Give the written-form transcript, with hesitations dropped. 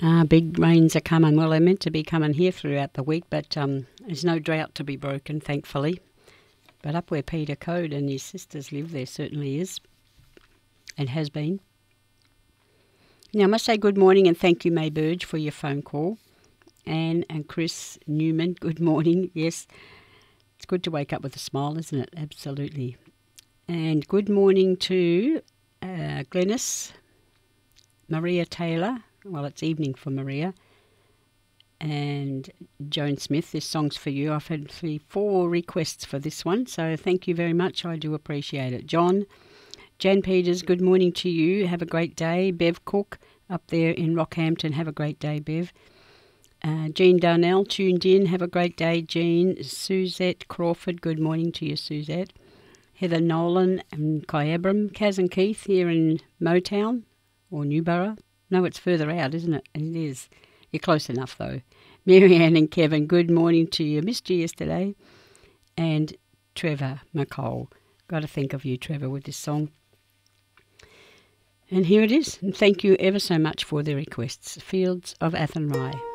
Big rains are coming. Well, they're meant to be coming here throughout the week, but there's no drought to be broken, thankfully. But up where Peter Code and his sisters live, there certainly is, and has been. Now, I must say good morning and thank you, May Burge, for your phone call. Anne and Chris Newman, good morning. Yes, it's good to wake up with a smile, isn't it? Absolutely. And good morning to Glennis, Maria Taylor. Well, it's evening for Maria. And Joan Smith, this song's for you. I've had 4 requests for this one, so thank you very much. I do appreciate it. Jan Peters, good morning to you. Have a great day. Bev Cook up there in Rockhampton, have a great day, Bev. Jean Darnell tuned in. Have a great day, Jean. Suzette Crawford, good morning to you, Suzette. Heather Nolan and Kyabram. Kaz and Keith here in Motown or Newborough. No, it's further out, isn't it? It is. You're close enough, though. Marianne and Kevin, good morning to you. Missed you yesterday. And Trevor McCall. Got to think of you, Trevor, with this song. And here it is. And thank you ever so much for the requests. Fields of Athenry.